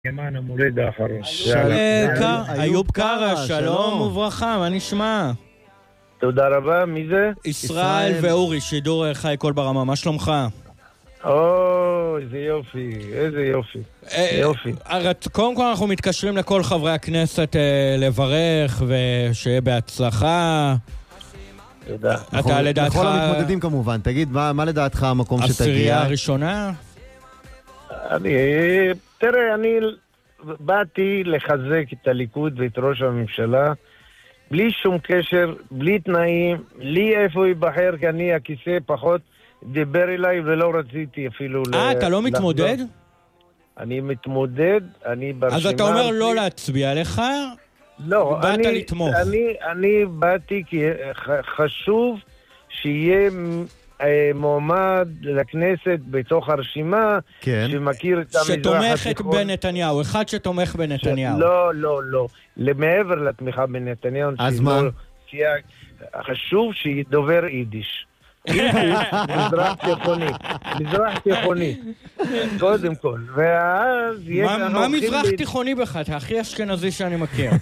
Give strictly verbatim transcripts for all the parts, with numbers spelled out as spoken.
למען המולד האחרון. איוב קרא, שלום וברכה, מה נשמע? תודה רבה, מי זה? ישראל ואורי, שידור חי כל ברמה, מה שלומך? או, איזה יופי, איזה יופי. יופי. קודם כל אנחנו מתקשרים לכל חברי הכנסת לברך ושיהיה בהצלחה. תודה. אתה לדעתך... לכל המתמודדים כמובן, תגיד, מה לדעתך המקום שתגיע? עשירייה הראשונה? אני, תראה, אני באתי לחזק את הליכוד ואת ראש הממשלה, בלי שום קשר, בלי תנאים, בלי איפה ייבחר, כי אני הכיסא פחות דיבר אליי ולא רציתי אפילו... אה, אתה לא מתמודד? אני מתמודד, אני ברשימה... אז אתה אומר לא להצביע לך? לא, באת אני, לתמוך. אני, אני באתי כי חשוב שיהיה מועמד לכנסת בתוך הרשימה, כן. שמכיר את המזרח שתומכת התיכון. בנתניהו, אחד שתומך בנתניהו. לא, לא, לא. למעבר לתמיכה בנתניהו. אז מה? חשוב שידובר יידיש. מזרח תיכוני, מזרח תיכוני, קודם כל, ואז... מה מזרח תיכוני בך? אתה הכי אשכנזי שאני מכיר.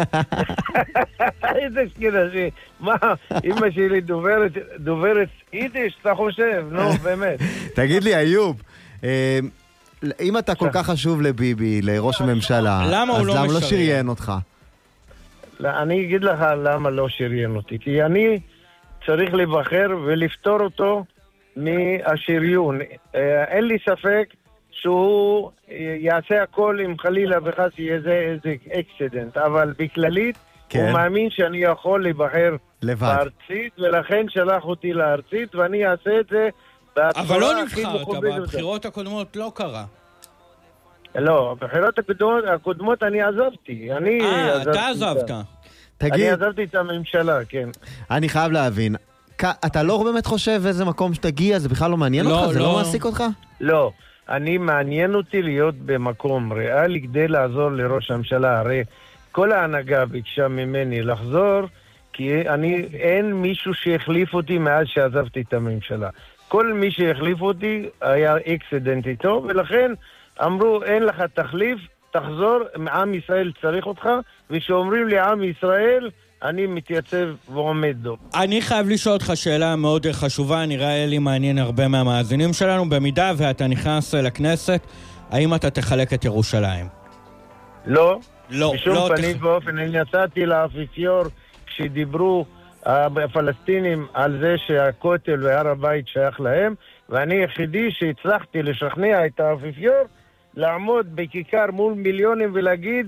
איזה אשכנזי? מה, אמא שלי דוברת יידיש, אתה חושב? נו, באמת. תגיד לי, איוב, אם אתה כל כך חשוב לביבי, לראש הממשלה, אז למה לא שריין אותך? אני אגיד לך למה לא שריין אותי, כי אני... צריך לבחר ולפתור אותו מהשריון. אין לי ספק שהוא יעשה הכל אם חלילה וחס יהיה איזה אקסידנט, אבל בכללית כן. הוא מאמין שאני יכול לבחר לבד. בארצית, ולכן שלח אותי לארצית, ואני אעשה את זה בהצורה אבל לא נבחרת, בבחירות הקודמות לא קרה. לא, בבחירות הקודמות, הקודמות אני עזבתי. אני אה, עזבתי אתה עזבת. תגיד... אני עזבתי את הממשלה, כן. אני חייב להבין, אתה לא באמת חושב איזה מקום שתגיע, זה בכלל לא מעניין לא, אותך? זה לא. לא מעסיק אותך? לא, אני מעניין אותי להיות במקום ריאלי כדי לעזור לראש הממשלה. הרי כל ההנהגה ביקשה ממני לחזור, כי אני, אין מישהו שהחליף אותי מאז שעזבתי את הממשלה. כל מי שהחליף אותי היה אקסידנט איתו, ולכן אמרו, אין לך תחליף, תחזור, עם ישראל צריך אותך, ושאומרים לי עם ישראל, אני מתייצב ועומד לו. אני חייב לשאול אותך שאלה מאוד חשובה, נראה לי מעניין הרבה מהמאזינים שלנו, במידה ואתה נכנס לכנסת, האם אתה תחלק את ירושלים? לא, לא, בשום לא פנים תח... ואופן. אני יצאתי לאפיפיור כשדיברו הפלסטינים על זה שהכותל והר הבית שייך להם, ואני יחידי שהצלחתי לשכנע את האפיפיור לעמוד בכיכר מול מיליונים ולהגיד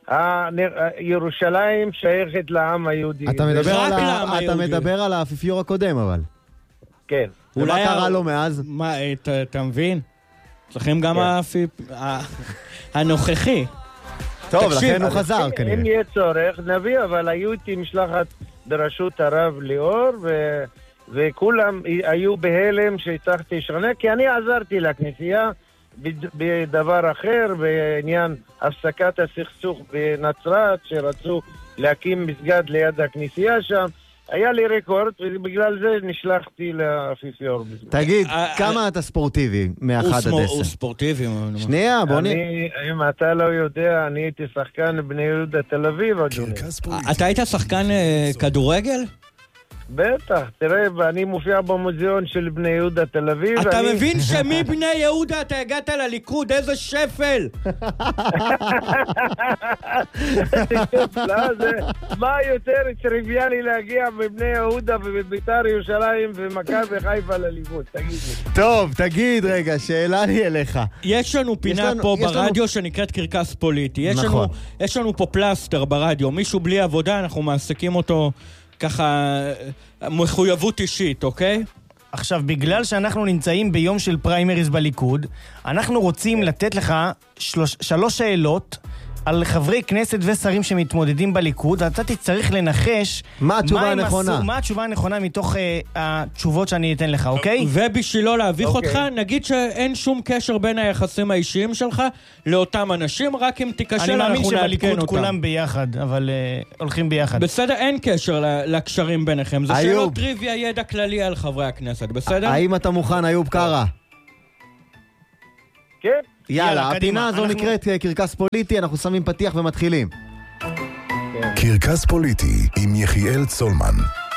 ירושלים שייכת לעם היהודי. אתה מדבר על ה... אתה מדבר על האפיפיור הקודם אבל. כן. ומה קרה לו מאז? מה, אתה מבין? צריכים גם הנוכחי. טוב, לכן הוא חזר כנראה. אם יהיה צורך, נביא, אבל היו איתי משלחת בראשות הרב ליאור, וכולם היו בהלם שהצלחתי לשכנע, כי אני עזרתי לכנסייה בדבר אחר, בעניין הפסקת הסכסוך בנצרת, שרצו להקים מסגד ליד הכנסייה שם. היה לי רקורד, ובגלל זה נשלחתי לאפיפיור. תגיד, כמה אתה ספורטיבי מ-אחד עד עשר? הוא ספורטיבי. שנייה, בוא נ... אם אתה לא יודע, אני הייתי שחקן בני יהודה תל אביב, אדוני. אתה היית שחקן כדורגל? בטח, תראה, אני מופיע במוזיאון של בני יהודה תל אביב. אתה מבין שמבני יהודה אתה הגעת לליכוד, איזה שפל! מה יותר טריוויאלי להגיע מבני יהודה ובביתר ירושלים ומכבי חיפה לליכוד, תגיד לי. טוב, תגיד רגע, שאלה לי אליך. יש לנו פינה פה ברדיו שנקראת קרקס פוליטי. יש לנו פה פלסטר ברדיו, מישהו בלי עבודה, אנחנו מעסיקים אותו... ככה, מחויבות אישית, אוקיי? עכשיו, בגלל שאנחנו נמצאים ביום של פריימריז בליכוד, אנחנו רוצים לתת לך שלוש, שלוש שאלות על חברי כנסת ושרים שמתמודדים בליכוד, ואתה תצטרך לנחש מה התשובה הנכונה. עשו, מה התשובה הנכונה מתוך uh, התשובות שאני אתן לך, אוקיי? ובשבילו להביך אוקיי. אותך, נגיד שאין שום קשר בין היחסים האישיים שלך לאותם אנשים, רק אם תיקשר אנחנו נעדכן אותם. אני מאמין שבליכוד כולם ביחד, אבל uh, הולכים ביחד. בסדר, אין קשר לקשרים ביניכם. זה שאלות טריוויה, ידע כללי על חברי הכנסת, בסדר? האם אתה מוכן, איוב קרא? כן. יאללה, הפינה הזו נקראת קרקס פוליטי, אנחנו שמים פתיח ומתחילים. קרקס פוליטי עם יחיאל צולמן.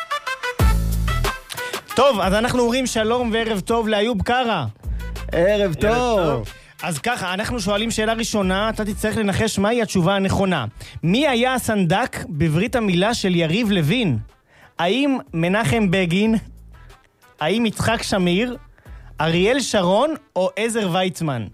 טוב, אז אנחנו אומרים שלום וערב טוב לאיוב קרא. ערב טוב. אז ככה, אנחנו שואלים שאלה ראשונה, אתה תצטרך לנחש מהי התשובה הנכונה. מי היה הסנדק בברית המילה של יריב לוין? האם מנחם בגין, האם יצחק שמיר, אריאל שרון או עזר ויצמן?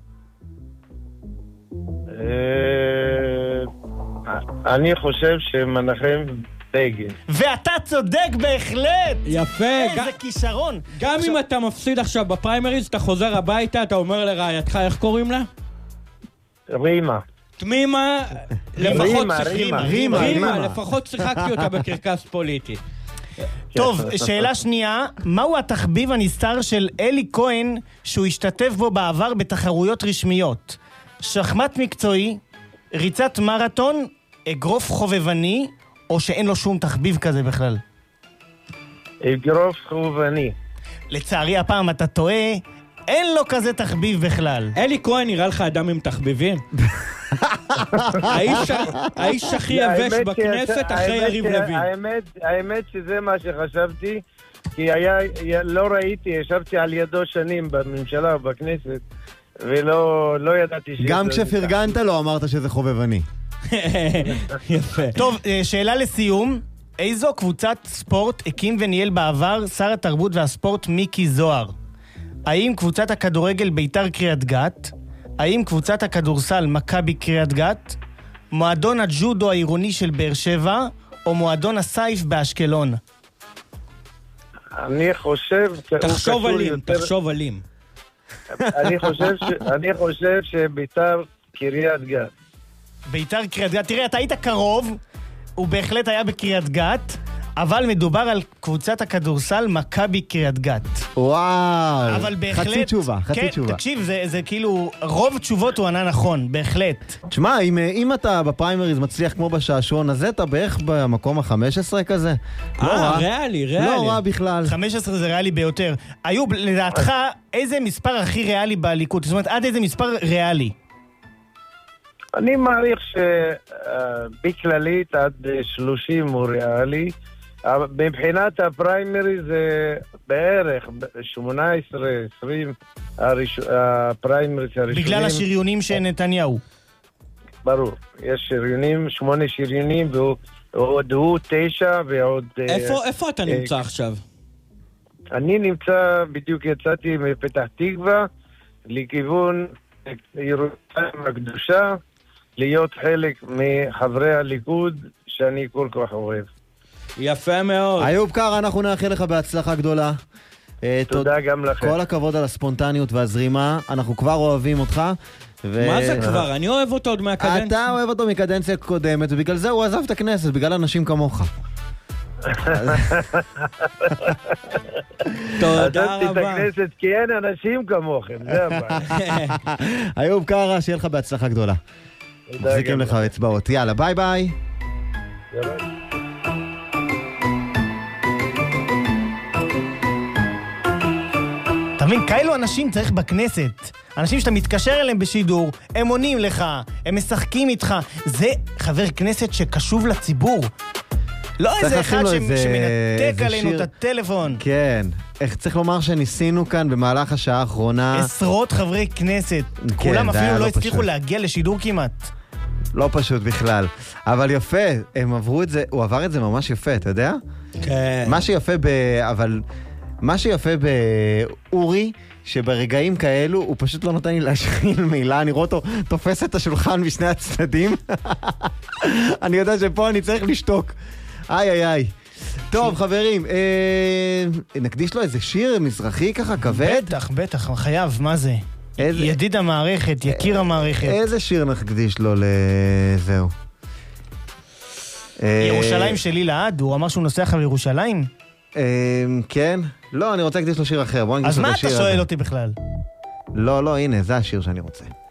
אני חושב שמנחם בגין. ואתה צודק בהחלט! יפה. איזה כישרון. גם אם אתה מפסיד עכשיו בפריימריז, אתה חוזר הביתה, אתה אומר לרעייתך, איך קוראים לה? רימה. תמימה, לפחות רימה, רימה, רימה, לפחות שיחקתי אותה בקרקס פוליטי. טוב, שאלה שנייה, מהו התחביב הנסתר של אלי כהן שהוא השתתף בו בעבר בתחרויות רשמיות? שחמט מקצועי, ריצת מרתון, אגרוף חובבני, או שאין לו שום תחביב כזה בכלל? אגרוף חובבני. לצערי הפעם אתה טועה, אין לו כזה תחביב בכלל. אלי כהן נראה לך אדם עם תחביבים? האיש הכי יבש בכנסת אחרי יריב לוין. האמת שזה מה שחשבתי, כי לא ראיתי, ישבתי על ידו שנים בממשלה או בכנסת, ולא ידעתי שזה... גם כשפרגנת לו אמרת שזה חובבני. יפה. טוב, שאלה לסיום. איזו קבוצת ספורט הקים וניהל בעבר שר התרבות והספורט מיקי זוהר? האם קבוצת הכדורגל ביתר קריית גת? האם קבוצת הכדורסל מכבי קריית גת? מועדון הג'ודו העירוני של באר שבע? או מועדון הסייף באשקלון? אני חושב... תחשוב עלים, תחשוב עלים. אני חושב שביתר קריית גת. ביתר קריית גת, תראה, אתה היית קרוב, הוא בהחלט היה בקריית גת, אבל מדובר על קבוצת הכדורסל מכבי קריית גת. וואו, אבל בהחלט, חצי תשובה, חצי כן, תשובה. תקשיב, זה, זה כאילו, רוב תשובות הוא ענה נכון, בהחלט. תשמע, אם, אם אתה בפריימריז מצליח כמו בשעשון הזה, אתה בערך במקום ה-חמש עשרה כזה. לא אה, רע. ריאלי, ריאלי. לא רע בכלל. חמש עשרה זה ריאלי ביותר. איוב, לדעתך, איזה מספר הכי ריאלי בליכוד? זאת אומרת, עד איזה מספר ריאלי? אני מעריך שבכללית עד שלושים הוא ריאלי. מבחינת הפריימרי זה בערך שמונה עשרה עשרים הפריימרי הראשונים. בגלל השריונים של נתניהו. ברור. יש שריונים, שמונה שריונים, ועוד הוא תשע ועוד... איפה, איפה אתה נמצא עכשיו? אני נמצא, בדיוק יצאתי מפתח תקווה לכיוון ירושלים הקדושה, להיות חלק מחברי הליכוד שאני כל כך אוהב. יפה מאוד. איוב קרא, אנחנו נאחל לך בהצלחה גדולה. תודה גם לכם. כל הכבוד על הספונטניות והזרימה, אנחנו כבר אוהבים אותך. מה זה כבר? אני אוהב אותו עוד מהקדנציה. אתה אוהב אותו מקדנציה קודמת, ובגלל זה הוא עזב את הכנסת, בגלל אנשים כמוך. תודה רבה. עזבתי את הכנסת כי אין אנשים כמוכם, זה הבא. איוב קרא, שיהיה לך בהצלחה גדולה. מחזיקים לך אצבעות. יאללה, ביי ביי. תבין, כאלו אנשים צריך בכנסת. אנשים שאתה מתקשר אליהם בשידור, הם עונים לך, הם משחקים איתך. זה חבר כנסת שקשוב לציבור. לא איזה אחד שמנתק עלינו את הטלפון. כן. איך צריך לומר שניסינו כאן במהלך השעה האחרונה... עשרות חברי כנסת. כולם אפילו לא הצליחו להגיע לשידור כמעט. לא פשוט בכלל. אבל יפה, הם עברו את זה, הוא עבר את זה ממש יפה, אתה יודע? כן. מה שיפה ב... אבל... מה שיפה באורי, שברגעים כאלו הוא פשוט לא נותן לי להשחיל מילה, אני רואה אותו תופס את השולחן משני הצדדים. אני יודע שפה אני צריך לשתוק. איי איי איי. טוב חברים, אה, נקדיש לו איזה שיר מזרחי ככה כבד? בטח, בטח, חייב, מה זה? איזה... ידיד המערכת, יקיר המערכת. איזה שיר נקדיש לו לזהו? ירושלים שלי לעד, הוא אמר שהוא נוסע לך לירושלים? כן. לא, אני רוצה להקדיש לו שיר אחר. אז מה אתה שואל אותי בכלל? לא, לא, הנה, זה השיר שאני רוצה.